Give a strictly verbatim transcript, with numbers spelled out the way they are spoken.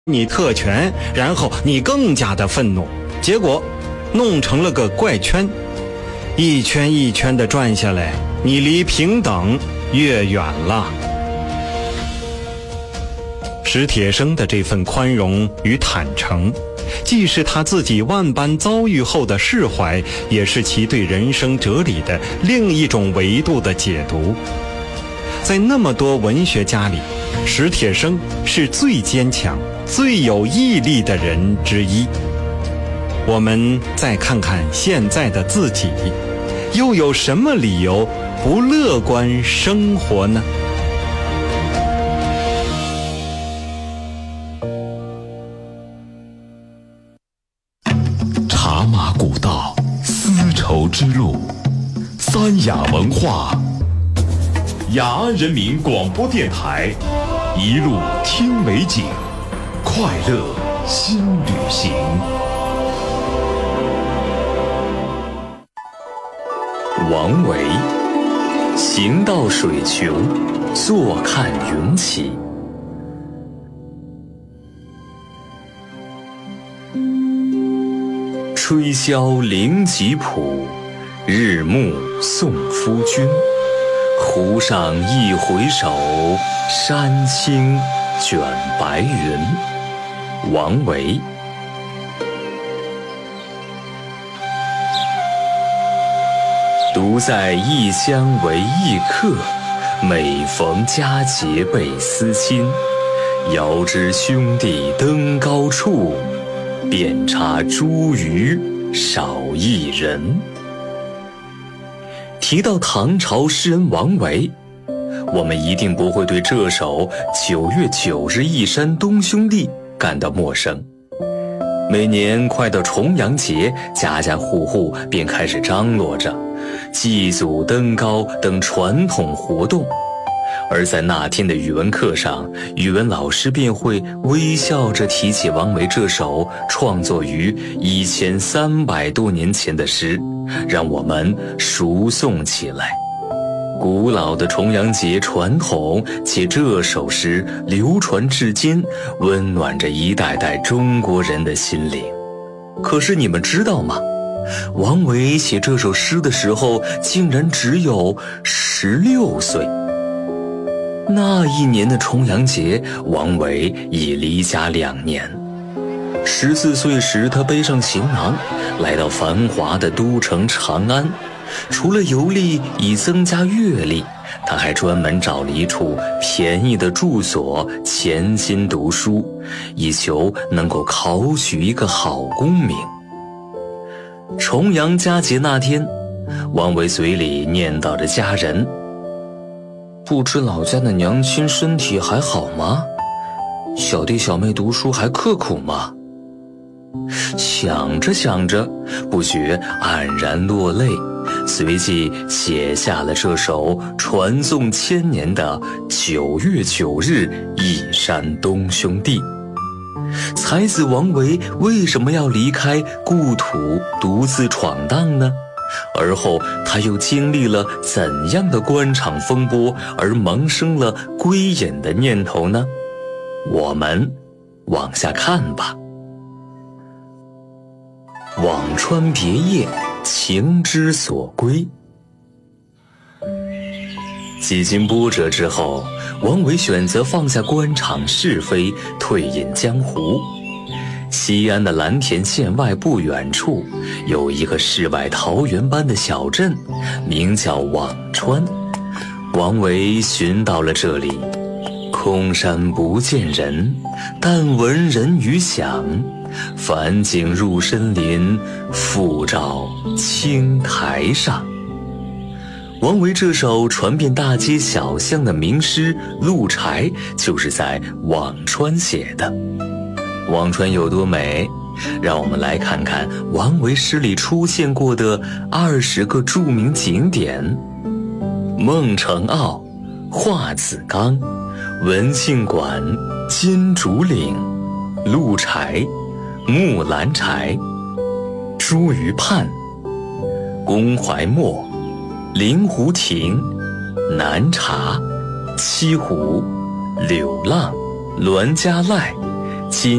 你特权，然后你更加的愤怒，结果弄成了个怪圈，一圈一圈的转下来，你离平等越远了。史铁生的这份宽容与坦诚，既是他自己万般遭遇后的释怀，也是其对人生哲理的另一种维度的解读。在那么多文学家里，史铁生是最坚强、最有毅力的人之一。我们再看看现在的自己，又有什么理由不乐观生活呢？ 茶马古道，丝绸之路，三雅文化，雅安人民广播电台，一路听美景，快乐新旅行。王维，行到水穷，坐看云起。吹箫临吉浦，日暮送夫君。湖上一回首，山青卷白云。王维。独在异乡为异客，每逢佳节倍思亲。遥知兄弟登高处，遍插茱萸少一人。提到唐朝诗人王维，我们一定不会对这首九月九日忆山东兄弟感到陌生。每年快到重阳节，家家户户便开始张罗着祭祖登高等传统活动，而在那天的语文课上，语文老师便会微笑着提起王维这首创作于一千三百多年前的诗，让我们熟诵起来。古老的重阳节传统，且这首诗流传至今，温暖着一代代中国人的心灵。可是你们知道吗？王维写这首诗的时候，竟然只有十六岁。那一年的重阳节，王维已离家两年。十四岁时，他背上行囊，来到繁华的都城长安。除了游历以增加阅历，他还专门找了一处便宜的住所，潜心读书，以求能够考取一个好功名。重阳佳节那天，王维嘴里念叨着家人，不知老家的娘亲身体还好吗？小弟小妹读书还刻苦吗？想着想着，不觉黯然落泪，随即写下了这首传颂千年的九月九日忆山东兄弟。才子王维为什么要离开故土独自闯荡呢？而后他又经历了怎样的官场风波，而萌生了归隐的念头呢？我们往下看吧。辋川别业，情之所归。几经波折之后，王维选择放下官场是非，退隐江湖。西安的蓝田县外不远处，有一个世外桃源般的小镇，名叫辋川。王维寻到了这里，空山不见人，但闻人语响。返景入深林，复照青苔上。王维这首传遍大街小巷的名诗《鹿柴》，就是在辋川写的。辋川有多美？让我们来看看王维诗里出现过的二十个著名景点：孟城坳、华子冈、文庆馆、金竹岭、鹿柴、木兰柴、茱萸畔、公怀墨、灵湖亭、南茶、西湖、柳浪、栾家赖、 亲。